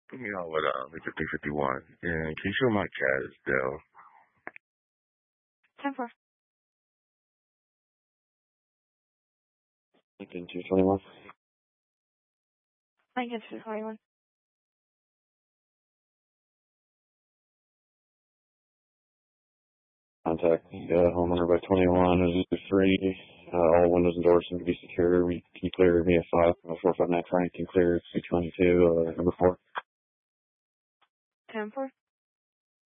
You know what, it's a 351. And can you show my jazz bill? 10-4. Lincoln 221. Lincoln 221. Contact homeowner by 21 is 3. All windows and doors seem to be secure. We can clear via 459 Frank can clear 622, number 4. 10-4.